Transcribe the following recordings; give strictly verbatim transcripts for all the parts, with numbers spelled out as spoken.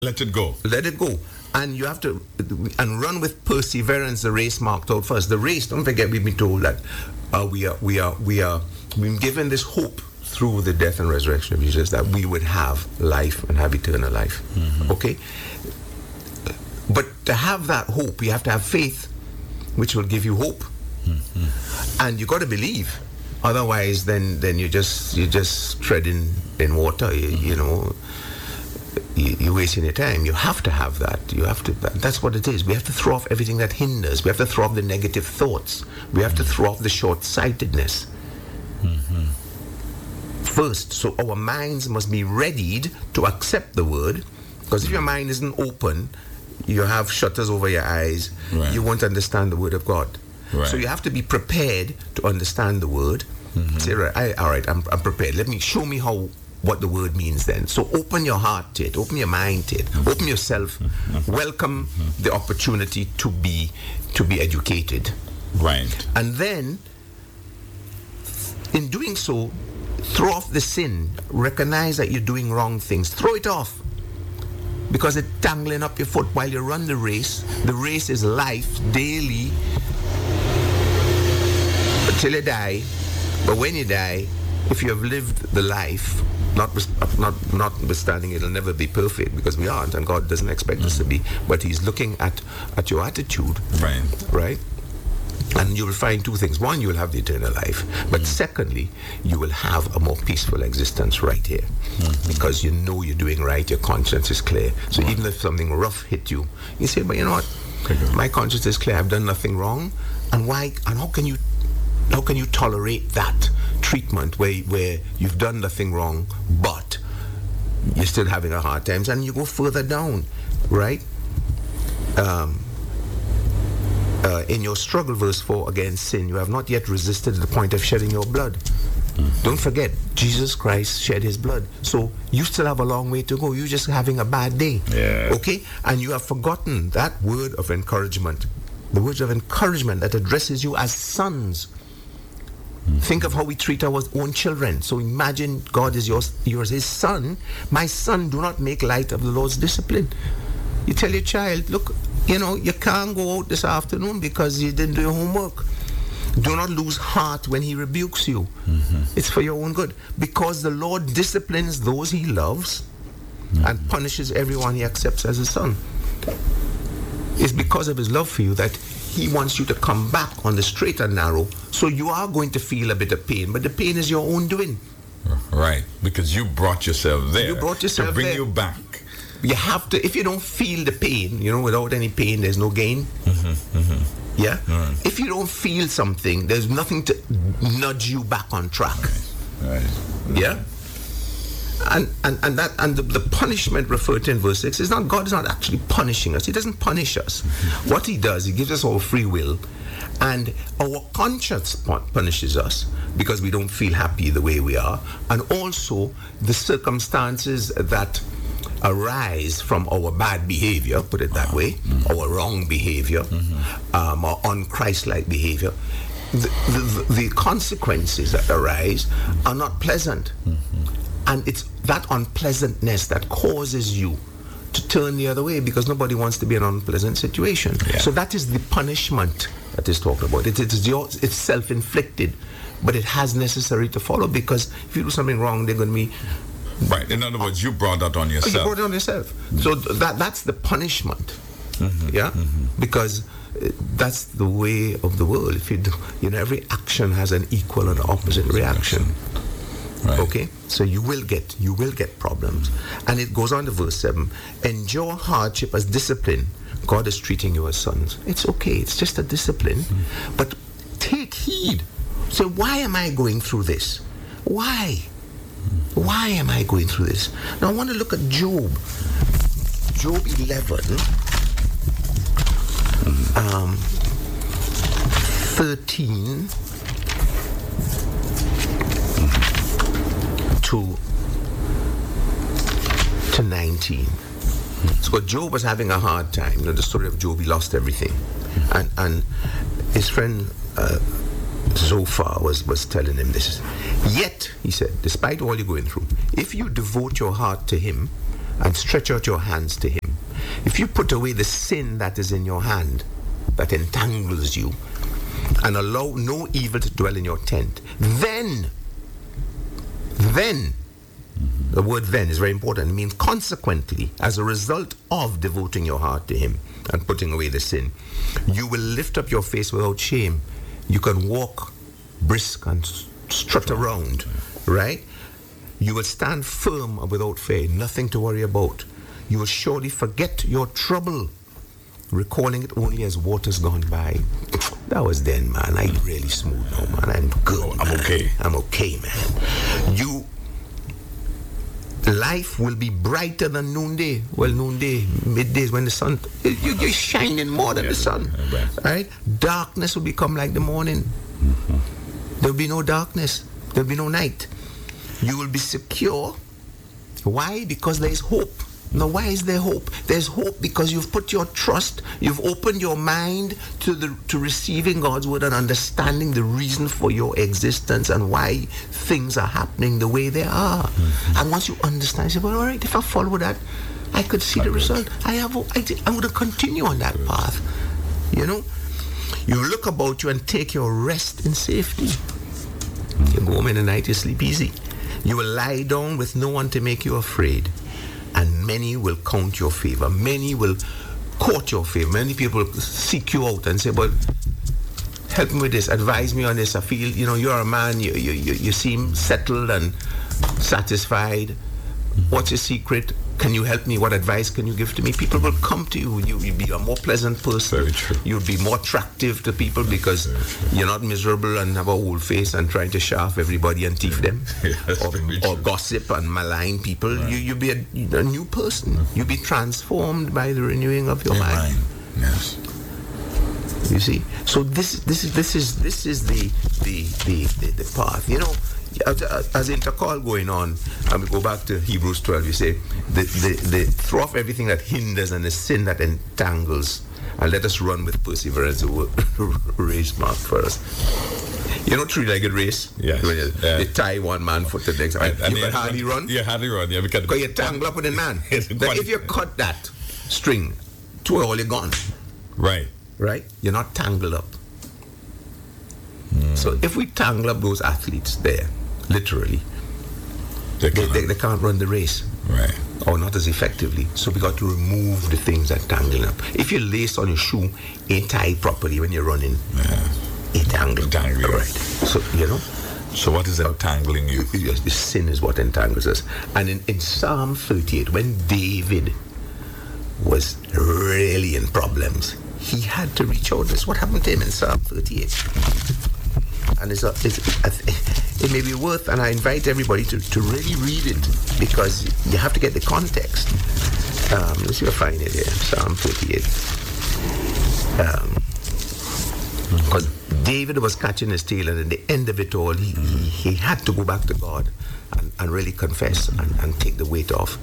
Let it go. Let it go. And you have to, and run with perseverance the race marked out first. The race, don't forget, we've been told that uh, we are, we are, we are, we've been given this hope through the death and resurrection of Jesus that we would have life and have eternal life. Mm-hmm. Okay? But to have that hope, you have to have faith, which will give you hope. Mm-hmm. And you got to believe. Otherwise, then, then you just, you just treading in water, you, you know. You're wasting your time. You have to have that. You have to. That's what it is. We have to throw off everything that hinders. We have to throw off the negative thoughts. We have to throw off the short-sightedness. Mm-hmm. First, so our minds must be readied to accept the word. Because if your mind isn't open, you have shutters over your eyes. Right. You won't understand the word of God. Right. So you have to be prepared to understand the word. Mm-hmm. Say, right, I, all right, I'm, I'm prepared. Let me show me how. What the word means then. So open your heart to it, open your mind to it, open yourself, welcome the opportunity to be to be educated. Right. And then, in doing so, throw off the sin. Recognize that you're doing wrong things. Throw it off. Because it's tangling up your foot while you run the race. The race is life, daily, until you die. But when you die, if you have lived the life, Not, not, notwithstanding, it'll never be perfect because we aren't, and God doesn't expect mm. us to be. But He's looking at, at your attitude, right? Right. And you will find two things: one, you will have the eternal life, but mm. secondly, you will have a more peaceful existence right here, mm-hmm. because you know you're doing right. Your conscience is clear. So right. even if something rough hit you, you say, "But you know what? My conscience is clear. I've done nothing wrong, and why? And how can you?" How can you tolerate that treatment where where you've done nothing wrong, but you're still having a hard time, and you go further down, right? Um, uh, in your struggle, verse four, against sin, you have not yet resisted to the point of shedding your blood. Mm. Don't forget, Jesus Christ shed His blood. So you still have a long way to go. You're just having a bad day. Yeah. Okay? And you have forgotten that word of encouragement. The words of encouragement that addresses you as sons. Mm-hmm. Think of how we treat our own children. So imagine God is yours, yours, His son. My son, do not make light of the Lord's discipline. You tell your child, look, you know, you can't go out this afternoon because you didn't do your homework. Do not lose heart when He rebukes you. Mm-hmm. It's for your own good. Because the Lord disciplines those He loves, mm-hmm. and punishes everyone He accepts as His son. It's because of His love for you that He wants you to come back on the straight and narrow. So you are going to feel a bit of pain, but the pain is your own doing. Right, because you brought yourself there. You brought yourself to bring there. you back. You have to, if you don't feel the pain, you know, without any pain, there's no gain. Mm-hmm, mm-hmm. Yeah? Right. If you don't feel something, there's nothing to nudge you back on track. Right. Right. Yeah? And and, and that and the, the punishment referred to in verse six is not, God is not actually punishing us. He doesn't punish us. Mm-hmm. What He does, He gives us our free will, and our conscience punishes us because we don't feel happy the way we are, and also the circumstances that arise from our bad behavior, put it that uh-huh. way, mm-hmm. our wrong behavior, mm-hmm. um, our un-Christ-like behavior. The, the, the consequences that arise are not pleasant. Mm-hmm. And it's that unpleasantness that causes you to turn the other way because nobody wants to be in an unpleasant situation. Yeah. So that is the punishment that is talked about. It, it is your, it's self-inflicted, but it has necessary to follow because if you do something wrong, they're going to be... Right. In other words, you brought that on yourself. You brought it on yourself. Mm-hmm. So that that's the punishment. Mm-hmm. Yeah? Mm-hmm. Because uh, that's the way of the world. If you do, you know, every action has an equal and opposite reaction. Right. Okay, so you will get you will get problems, and it goes on to verse seven. Endure hardship as discipline. God is treating you as sons. It's okay. It's just a discipline, mm-hmm. but take heed. So why am I going through this? Why? Mm-hmm. Why am I going through this? Now I want to look at Job. Job eleven, mm-hmm. um, thirteen. To, to nineteen. So Job was having a hard time. You know, the story of Job, he lost everything. And and his friend uh, Zophar was, was telling him this. Yet, he said, despite all you're going through, if you devote your heart to Him and stretch out your hands to him. If you put away the sin that is in your hand, that entangles you, and allow no evil to dwell in your tent, then, then, the word then is very important. It means consequently, as a result of devoting your heart to him and putting away the sin, you will lift up your face without shame. You can walk brisk and strut around, right? You will stand firm without fear, nothing to worry about. You will surely forget your trouble, recalling it only as waters gone by. That was then, man. I really smooth now, man. I'm good. I'm man. okay. I'm okay, man. You, life will be brighter than noonday. Well, noonday, middays when the sun, you, you're shining more than Yeah, the sun, right. right? Darkness will become like the morning. Mm-hmm. There'll be no darkness. There'll be no night. You will be secure. Why? Because there is hope. Now, why is there hope? There's hope because you've put your trust, you've opened your mind to the to receiving God's word and understanding the reason for your existence and why things are happening the way they are. Mm-hmm. And once you understand, you say, well, all right, if I follow that, I could see the result. I have, I, I'm going to continue on that path. You know, you look about you and take your rest in safety. You go home in the night, you sleep easy. You will lie down with no one to make you afraid. And many will count your favor. Many will court your favor. Many people seek you out and say, well, help me with this, advise me on this. I feel, you know, you're a man, you, you, you, you seem settled and satisfied. What's your secret? Can you help me? What advice can you give to me? People will come to you. You will be a more pleasant person. Very true. You'll be more attractive to people because you're not miserable and have a old face and trying to shaft everybody and teeth them. Yes, or, very or true. gossip and malign people. Right. You, you'll be a, a new person. Mm-hmm. You'll be transformed by the renewing of your Yeah, mind. mind. Yes. You see, so this this is this is this is the the the, the, the path. You know, as, as intercall going on, and we go back to Hebrews twelve. You say the the, the throw off everything that hinders and the sin that entangles, and let us run with perseverance the race marked for us. You know, three-legged race. Yes. When you, Yeah. they tie one man foot to the next. And, you and can yeah, hardly run. Yeah, hardly run. Yeah, because Because you tangle up with a man. Yes, That quite- if you cut that string, two all you're gone. right. Right? You're not tangled up. Mm. So if we tangle up those athletes there, literally, They they, cannot- they, they can't run the race. right. Or not as effectively. So we got to remove the things that tangle up. If your lace on your shoe ain't tied properly when you're running, Yeah. it tangles. Entangle you. Right. So, you know, So what is entangling you? yes, the sin is what entangles us. And in, in Psalm thirty-eight, when David was really in problems, he had to reach out. This is what happened to him in Psalm thirty-eight. And it's, a, it's it may be worth, and I invite everybody to, to really read it because you have to get the context. Um, let's see if I find it here. Psalm thirty-eight. Um, because David was catching his tail, and at the end of it all, he, he, he had to go back to God and, and really confess and, and take the weight off.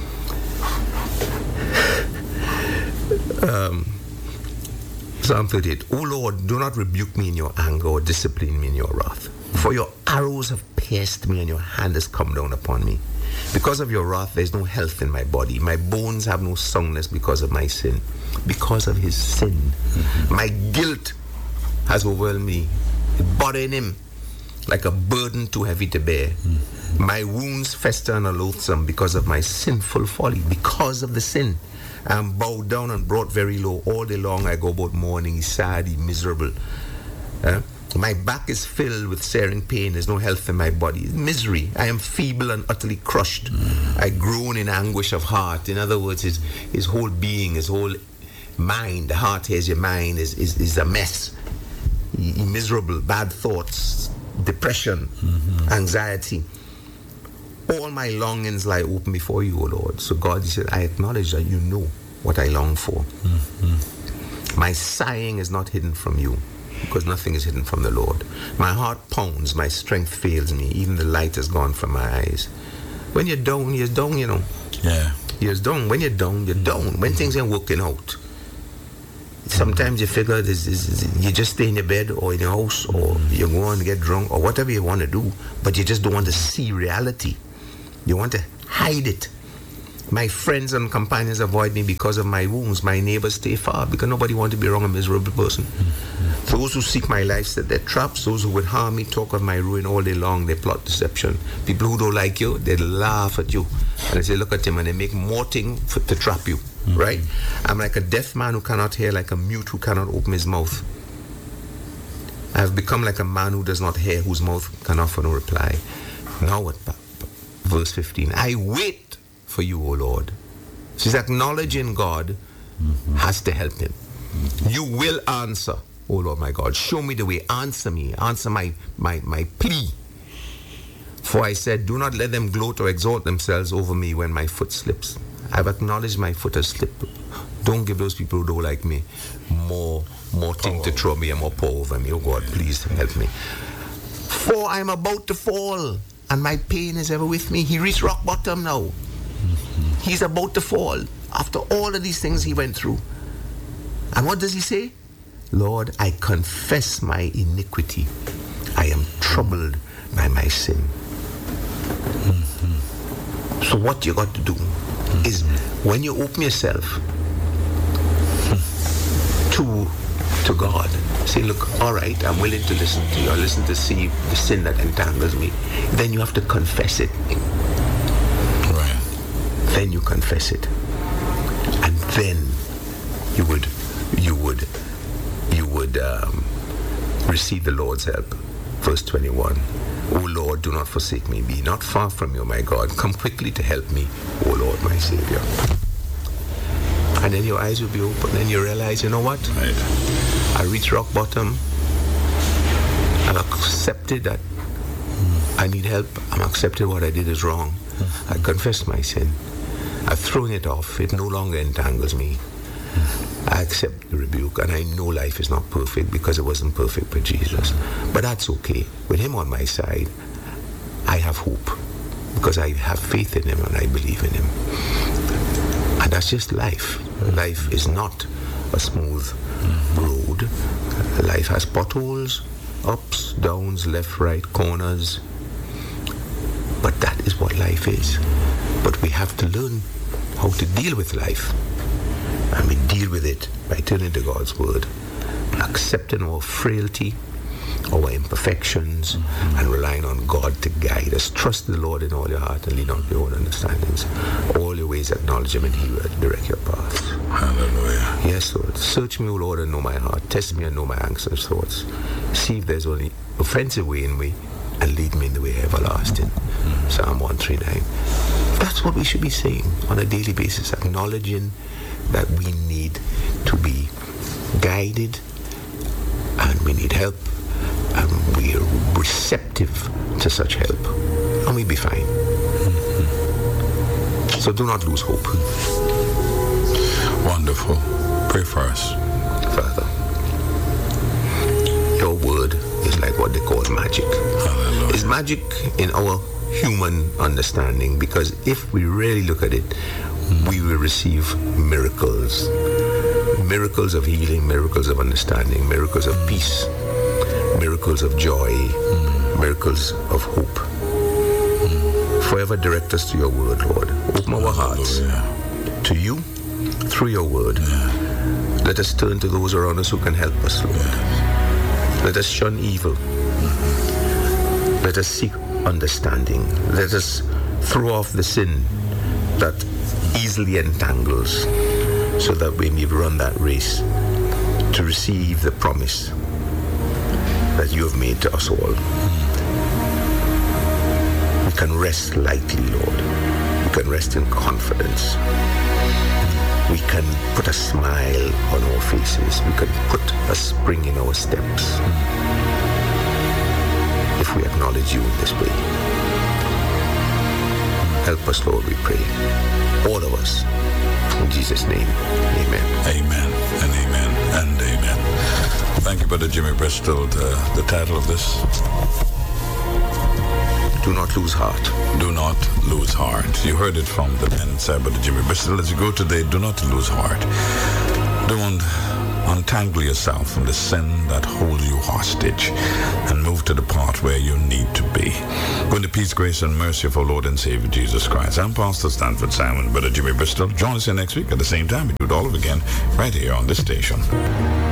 Um, Psalm thirty-eight. O Lord, do not rebuke me in your anger or discipline me in your wrath. For your arrows have pierced me and your hand has come down upon me. Because of your wrath, there is no health in my body. My bones have no soundness because of my sin. Because of his sin. Mm-hmm. My guilt has overwhelmed me, bothering him like a burden too heavy to bear. Mm-hmm. My wounds fester and are loathsome because of my sinful folly, because of the sin. I am bowed down and brought very low. All day long I go about mourning, sad, miserable. Uh, my back is filled with searing pain. There's no health in my body. Misery. I am feeble and utterly crushed. Mm-hmm. I groan in anguish of heart. In other words, his, his whole being, his whole mind, the heart here is your mind, is, is, is a mess. Miserable, bad thoughts, depression, mm-hmm. anxiety. All my longings lie open before you, O Lord. So God, he said, I acknowledge that you know what I long for. Mm-hmm. My sighing is not hidden from you, because nothing is hidden from the Lord. My heart pounds, my strength fails me, even the light has gone from my eyes. When you're down, you're down, you know. Yeah. You're down. When you're down, you're down. When things ain't working out, sometimes you figure this is, you just stay in your bed or in your house, or you go and get drunk or whatever you want to do, but you just don't want to see reality. You want to hide it. My friends and companions avoid me because of my wounds. My neighbors stay far because nobody wants to be around a miserable person. Mm-hmm. Those who seek my life set their traps. Those who would harm me talk of my ruin all day long. They plot deception. People who don't like you, they laugh at you. And they say, look at him, and they make more thing for, to trap you, mm-hmm. right? I'm like a deaf man who cannot hear, like a mute who cannot open his mouth. I have become like a man who does not hear, whose mouth can offer no reply. Now what? Verse fifteen. I wait for you, O Lord. She's acknowledging God mm-hmm. has to help him. Mm-hmm. You will answer, O Lord my God. Show me the way. Answer me. Answer my, my, my plea. For I said, do not let them gloat or exalt themselves over me when my foot slips. I've acknowledged my foot has slipped. Don't give those people who don't like me more, more thing to throw me and more power over me. Oh God, please help me. For I'm about to fall, and my pain is ever with me. He reached rock bottom now. Mm-hmm. He's about to fall after all of these things he went through. And what does he say? Lord, I confess my iniquity. I am troubled by my sin. Mm-hmm. So what you got to do mm-hmm. is when you open yourself mm-hmm. to, to God, say, look, all right, I'm willing to listen to you. I listen to see the sin that entangles me. Then you have to confess it. Right. Then you confess it. And then you would, you would, you would um, receive the Lord's help. Verse twenty-one. O Lord, do not forsake me. Be not far from you, my God. Come quickly to help me, O Lord, my Savior. And then your eyes will be open and you realize, you know what? Right. I reached rock bottom. I've accepted that I need help. I've accepted what I did is wrong. Mm. I confessed my sin. I've thrown it off. It no longer entangles me. Mm. I accept the rebuke, and I know life is not perfect because it wasn't perfect with Jesus. But that's okay. With him on my side, I have hope because I have faith in him and I believe in him. And that's just life. Mm. Life is not a smooth mm-hmm. road. Life has potholes, ups, downs, left, right, corners. But that is what life is. But we have to learn how to deal with life. And we deal with it by turning to God's word, accepting our frailty, our imperfections, mm-hmm. and relying on God to guide us. Trust the Lord in all your heart and lean on your own understandings. All your ways acknowledge him and he will direct your paths. Hallelujah. Yes, Lord. Search me, O Lord, and know my heart. Test me and know my anxious thoughts. See if there's only offensive way in me and lead me in the way everlasting. Mm-hmm. Psalm one thirty-nine. That's what we should be saying on a daily basis, acknowledging that we need to be guided and we need help and we are receptive to such help and we'll be fine. Mm-hmm. So do not lose hope. Wonderful. Pray for us. Father, your word is like what they call magic. Hallelujah. It's magic in our human understanding, because if we really look at it, mm. we will receive miracles. Miracles of healing, miracles of understanding, miracles of mm. peace, miracles of joy, mm. miracles of hope. Mm. Forever direct us to your word, Lord. Open our hearts to you through your word. Yeah. Let us turn to those around us who can help us, Lord. Yeah. Let us shun evil. Mm-hmm. Let us seek understanding. Let us throw off the sin that easily entangles, so that we may run that race to receive the promise that you have made to us all. We can rest lightly, Lord. We can rest in confidence. We can put a smile on our faces. We can put a spring in our steps if we acknowledge you in this way. Help us, Lord, we pray. All of us. In Jesus' name, amen. Amen and amen and amen. Thank you, Brother Jimmy Bristol. The, the title of this? Do not lose heart. Do not lose heart. You heard it from the men said, Brother Jimmy Bristol. As you go today, do not lose heart. Don't untangle yourself from the sin that holds you hostage and move to the part where you need to be. Go in the peace, grace, and mercy of our Lord and Savior Jesus Christ. I'm Pastor Stanford Simon, Brother Jimmy Bristol. Join us here next week at the same time. We do it all over again right here on this station.